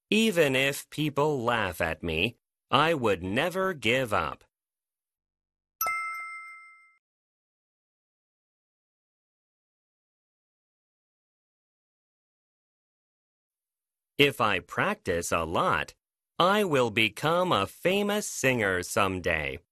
Even if people laugh at me, I would never give up. If I practice a lot, I will become a famous singer someday.